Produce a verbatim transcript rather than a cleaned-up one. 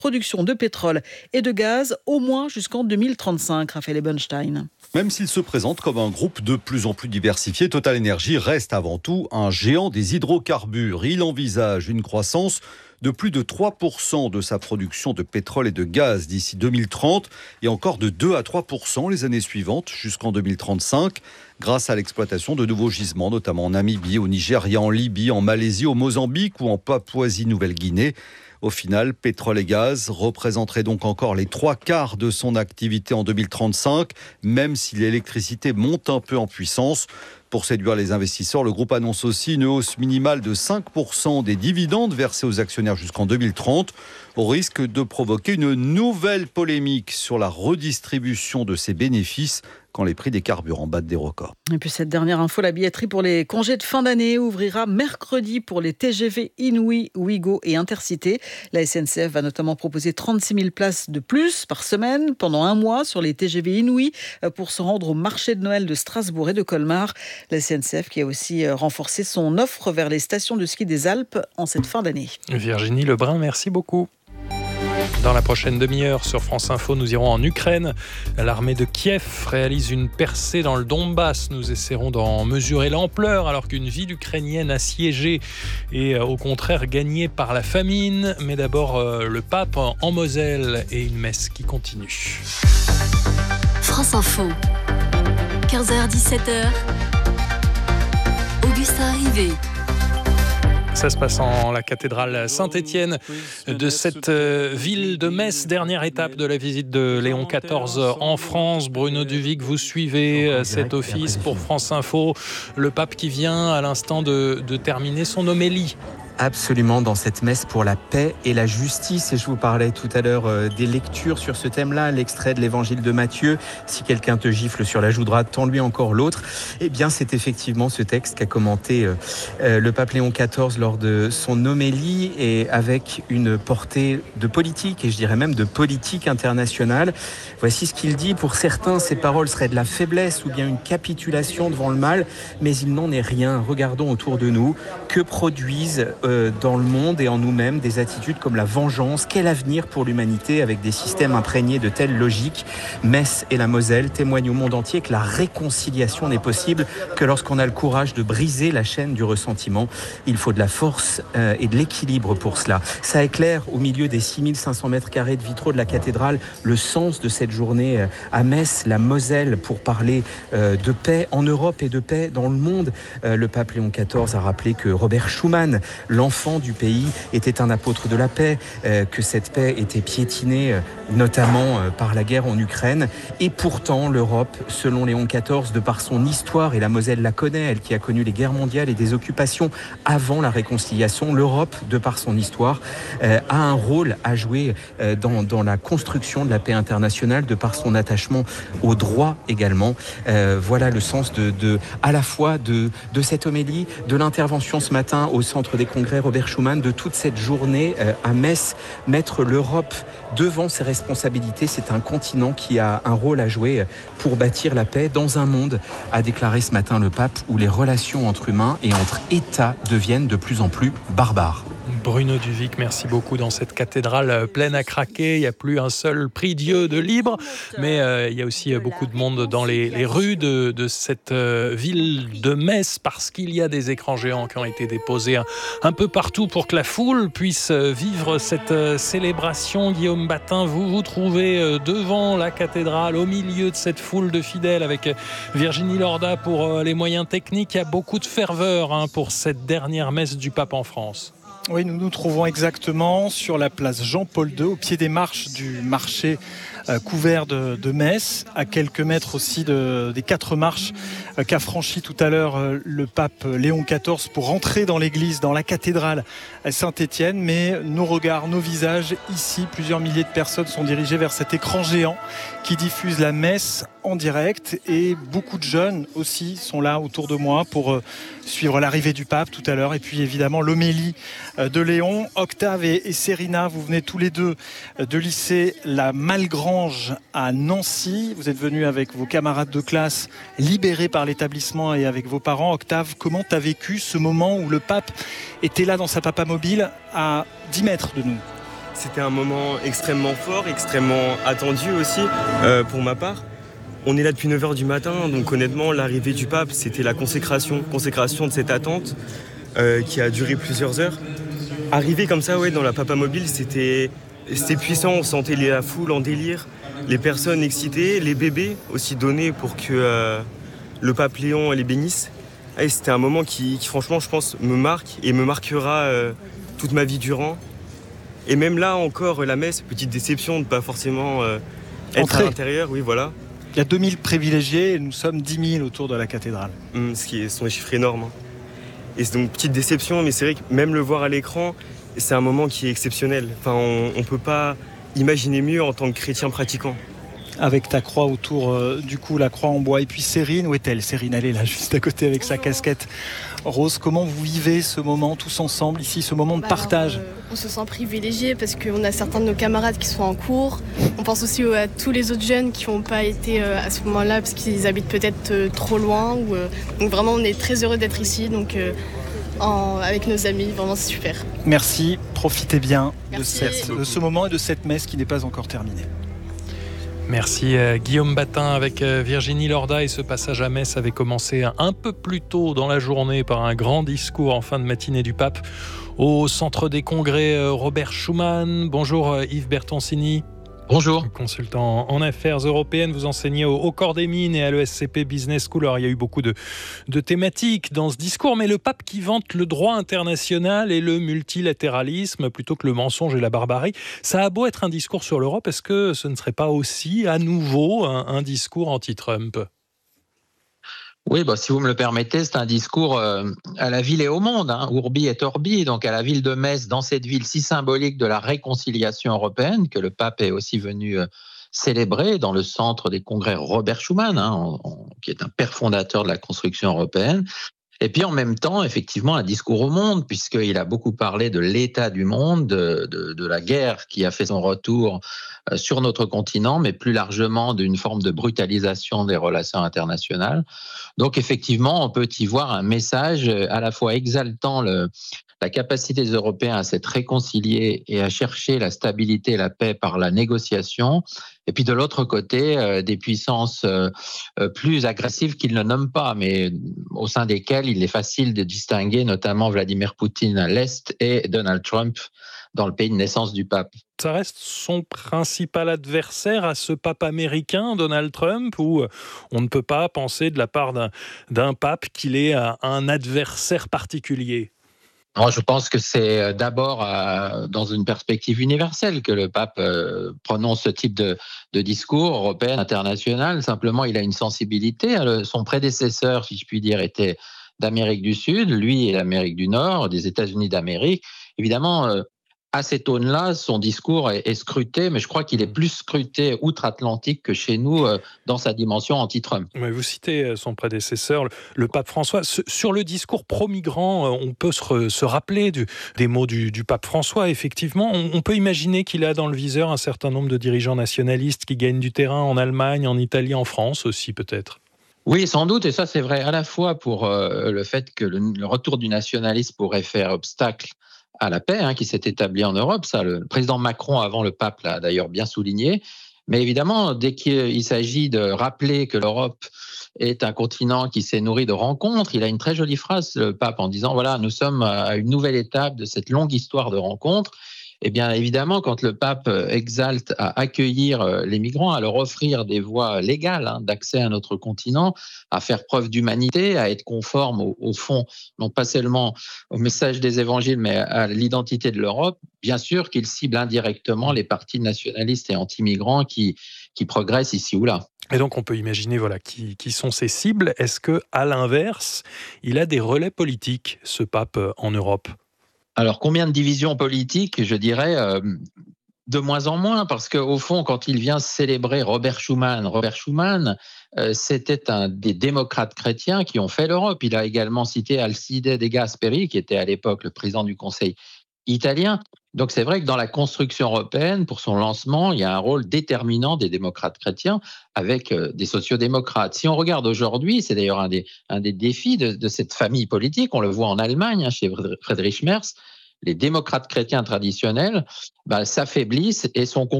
production de pétrole et de gaz au moins jusqu'en deux mille trente-cinq. Raphaël Ebenstein. Même s'il se présente comme un groupe de plus en plus diversifié, TotalEnergies reste avant tout un géant des hydrocarbures. Il envisage une croissance de plus de trois pour cent de sa production de pétrole et de gaz d'ici deux mille trente et encore de deux à trois pour cent les années suivantes jusqu'en deux mille trente-cinq grâce à l'exploitation de nouveaux gisements, notamment en Namibie, au Nigeria, en Libye, en Malaisie, au Mozambique ou en Papouasie-Nouvelle-Guinée. Au final, pétrole et gaz représenteraient donc encore les trois quarts de son activité en deux mille trente-cinq, même si l'électricité monte un peu en puissance. Pour séduire les investisseurs, le groupe annonce aussi une hausse minimale de cinq pour cent des dividendes versés aux actionnaires jusqu'en deux mille trente, au risque de provoquer une nouvelle polémique sur la redistribution de ces bénéfices quand les prix des carburants battent des records. Et puis cette dernière info, la billetterie pour les congés de fin d'année ouvrira mercredi pour les T G V Inouï, Ouigo et Intercité. La S N C F va notamment proposer trente-six mille places de plus par semaine pendant un mois sur les T G V Inouï pour se rendre au marché de Noël de Strasbourg et de Colmar. La S N C F qui a aussi renforcé son offre vers les stations de ski des Alpes en cette fin d'année. Virginie Lebrun, merci beaucoup. Dans la prochaine demi-heure sur France Info, nous irons en Ukraine. L'armée de Kiev réalise une percée dans le Donbass. Nous essaierons d'en mesurer l'ampleur alors qu'une ville ukrainienne assiégée est au contraire gagnée par la famine. Mais d'abord, le pape en Moselle et une messe qui continue. France Info, quinze heures dix-sept heures, Augustin Rivet. Ça se passe en la cathédrale Saint-Étienne de cette ville de Metz. Dernière étape de la visite de Léon quatorze en France. Bruno Duvic, vous suivez cet office pour France Info. Le pape qui vient à l'instant de, de terminer son homélie. Absolument, dans cette messe pour la paix et la justice. Et je vous parlais tout à l'heure euh, des lectures sur ce thème-là, l'extrait de l'évangile de Matthieu. Si quelqu'un te gifle sur la joue droite, tends-lui encore l'autre. Eh bien, c'est effectivement ce texte qu'a commenté euh, euh, le pape Léon quatorze lors de son homélie et avec une portée de politique et je dirais même de politique internationale. Voici ce qu'il dit. Pour certains, ces paroles seraient de la faiblesse ou bien une capitulation devant le mal, mais il n'en est rien. Regardons autour de nous. Que produisent euh, dans le monde et en nous-mêmes des attitudes comme la vengeance? Quel avenir pour l'humanité avec des systèmes imprégnés de telles logiques? Metz et la Moselle témoignent au monde entier que la réconciliation n'est possible que lorsqu'on a le courage de briser la chaîne du ressentiment. Il faut de la force euh, et de l'équilibre pour cela. Ça éclaire au milieu des six mille cinq cents mètres carrés de vitraux de la cathédrale le sens de cette journée à Metz, la Moselle, pour parler euh, de paix en Europe et de paix dans le monde. Euh, le pape Léon quatorze a rappelé que Robert Schuman, l'enfant du pays, était un apôtre de la paix, euh, que cette paix était piétinée, euh, notamment euh, par la guerre en Ukraine. Et pourtant, l'Europe, selon Léon quatorze, de par son histoire, et la Moselle la connaît, elle qui a connu les guerres mondiales et des occupations avant la réconciliation, l'Europe, de par son histoire, euh, a un rôle à jouer euh, dans, dans la construction de la paix internationale, de par son attachement au droit également. Euh, voilà le sens de, de, à la fois de, de cette homélie, de l'intervention ce matin au centre des congrès Robert Schuman, de toute cette journée euh, à Metz. Mettre l'Europe devant ses responsabilités, c'est un continent qui a un rôle à jouer pour bâtir la paix dans un monde, a déclaré ce matin le pape, où les relations entre humains et entre États deviennent de plus en plus barbares. Bruno Duvic, merci beaucoup. Dans cette cathédrale pleine à craquer, il n'y a plus un seul prie Dieu de libre, mais euh, il y a aussi beaucoup de monde dans les, les rues de, de cette euh, ville de Metz, parce qu'il y a des écrans géants qui ont été déposés un, un peu partout pour que la foule puisse vivre cette euh, célébration. Guillaume Batin, vous vous trouvez euh, devant la cathédrale, au milieu de cette foule de fidèles, avec Virginie Lorda pour euh, les moyens techniques. Il y a beaucoup de ferveur hein, pour cette dernière messe du pape en France. Oui, nous nous trouvons exactement sur la place Jean-Paul deux, au pied des marches du marché euh, couvert de, de Metz, à quelques mètres aussi de, des quatre marches euh, qu'a franchi tout à l'heure euh, le pape Léon quatorze pour rentrer dans l'église, dans la cathédrale à Saint-Étienne. Mais nos regards, nos visages, ici, plusieurs milliers de personnes sont dirigés vers cet écran géant qui diffuse la messe en direct, et beaucoup de jeunes aussi sont là autour de moi pour euh, suivre l'arrivée du pape tout à l'heure, et puis évidemment l'homélie euh, de Léon. Octave et, et Cérina, vous venez tous les deux euh, de lycée La Malgrange à Nancy. Vous êtes venus avec vos camarades de classe libérés par l'établissement et avec vos parents. Octave, comment tu as vécu ce moment où le pape était là dans sa papamobile à dix mètres de nous ? c'était un moment extrêmement fort, extrêmement attendu aussi euh, pour ma part. On est là depuis neuf heures du matin, donc honnêtement, l'arrivée du pape, c'était la consécration, consécration de cette attente euh, qui a duré plusieurs heures. Arriver comme ça, ouais, dans la Papamobile, c'était, c'était puissant, on sentait la foule en délire, les personnes excitées, les bébés aussi donnés pour que euh, le pape Léon les bénisse. Et c'était un moment qui, qui, franchement, je pense, me marque et me marquera euh, toute ma vie durant. Et même là encore, la messe, petite déception de ne pas forcément euh, être Entrée. à l'intérieur, oui, voilà. Il y a deux mille privilégiés et nous sommes dix mille autour de la cathédrale. Mmh, ce qui est, sont des chiffres énormes. Hein. Et c'est donc petite déception, mais c'est vrai que même le voir à l'écran, c'est un moment qui est exceptionnel. Enfin, on ne peut pas imaginer mieux en tant que chrétien pratiquant. Avec ta croix autour euh, du cou, la croix en bois. Et puis Cérine, où est-elle? Cérine, elle est là, juste à côté avec sa casquette rose. Comment vous vivez ce moment tous ensemble ici, ce moment de bah partage? alors, euh, On se sent privilégié parce qu'on a certains de nos camarades qui sont en cours. On pense aussi à tous les autres jeunes qui n'ont pas été euh, à ce moment-là parce qu'ils habitent peut-être euh, trop loin. Ou, euh, donc vraiment, on est très heureux d'être ici. Donc, euh, en, avec nos amis, vraiment c'est super. Merci, profitez bien de, Merci. cette, de ce moment et de cette messe qui n'est pas encore terminée. Merci euh, Guillaume Batin avec euh, Virginie Lorda. Et ce passage à Metz avait commencé un peu plus tôt dans la journée par un grand discours en fin de matinée du pape au centre des congrès euh, Robert Schuman. Bonjour euh, Yves Bertoncini. Bonjour. Consultant en affaires européennes, vous enseignez au, au Corps des Mines et à l'E S C P Business School. Alors, il y a eu beaucoup de, de thématiques dans ce discours, mais le pape qui vante le droit international et le multilatéralisme plutôt que le mensonge et la barbarie, ça a beau être un discours sur l'Europe, est-ce que ce ne serait pas aussi à nouveau un, un discours anti-Trump ? Oui, bah, si vous me le permettez, c'est un discours euh, à la ville et au monde, hein, urbi et orbi, donc à la ville de Metz, dans cette ville si symbolique de la réconciliation européenne, que le pape est aussi venu euh, célébrer dans le centre des congrès Robert Schuman, hein, en, en, qui est un père fondateur de la construction européenne. Et puis en même temps, effectivement, un discours au monde, puisqu'il a beaucoup parlé de l'état du monde, de, de, de la guerre qui a fait son retour sur notre continent, mais plus largement d'une forme de brutalisation des relations internationales. Donc effectivement, on peut y voir un message à la fois exaltant le, la capacité des Européens à s'être réconciliés et à chercher la stabilité et la paix par la négociation, et puis de l'autre côté, euh, des puissances euh, plus agressives qu'ils ne nomment pas, mais au sein desquelles il est facile de distinguer notamment Vladimir Poutine à l'Est et Donald Trump dans le pays de naissance du pape. Ça reste son principal adversaire à ce pape américain, Donald Trump, où on ne peut pas penser de la part d'un, d'un pape qu'il est un adversaire particulier. Alors, je pense que c'est d'abord euh, dans une perspective universelle que le pape euh, prononce ce type de, de discours européen, international. Simplement, il a une sensibilité. Son prédécesseur, si je puis dire, était d'Amérique du Sud, lui est d'Amérique du Nord, des États-Unis d'Amérique. Évidemment, euh, à cette aune-là, son discours est, est scruté, mais je crois qu'il est plus scruté outre-Atlantique que chez nous euh, dans sa dimension anti-Trump. Vous citez son prédécesseur, le, le pape François. Sur le discours pro-migrants, on peut se, re, se rappeler du, des mots du, du pape François. Effectivement, on, on peut imaginer qu'il a dans le viseur un certain nombre de dirigeants nationalistes qui gagnent du terrain en Allemagne, en Italie, en France aussi peut-être. Oui, sans doute, et ça c'est vrai à la fois pour euh, le fait que le, le retour du nationalisme pourrait faire obstacle à la paix hein, qui s'est établie en Europe. Ça, le président Macron, avant le pape, l'a d'ailleurs bien souligné. Mais évidemment, dès qu'il s'agit de rappeler que l'Europe est un continent qui s'est nourri de rencontres, il a une très jolie phrase, le pape, en disant « Voilà, nous sommes à une nouvelle étape de cette longue histoire de rencontres ». Eh bien, évidemment, quand le pape exalte à accueillir les migrants, à leur offrir des voies légales hein, d'accès à notre continent, à faire preuve d'humanité, à être conforme au, au fond, non pas seulement au message des évangiles, mais à l'identité de l'Europe, bien sûr qu'il cible indirectement les partis nationalistes et anti-migrants qui, qui progressent ici ou là. Et donc, on peut imaginer voilà, qui, qui sont ces cibles. Est-ce qu'à l'inverse, il a des relais politiques, ce pape, en Europe ? Alors, combien de divisions politiques ? Je dirais euh, de moins en moins, parce qu'au fond, quand il vient célébrer Robert Schuman, Robert Schuman, euh, c'était un des démocrates chrétiens qui ont fait l'Europe. Il a également cité Alcide De Gasperi, qui était à l'époque le président du Conseil italien. Donc, c'est vrai que dans la construction européenne, pour son lancement, il y a un rôle déterminant des démocrates chrétiens avec euh, des sociodémocrates. Si on regarde aujourd'hui, c'est d'ailleurs un des, un des défis de, de cette famille politique, on le voit en Allemagne, hein, chez Friedrich Merz, les démocrates chrétiens traditionnels bah, s'affaiblissent et sont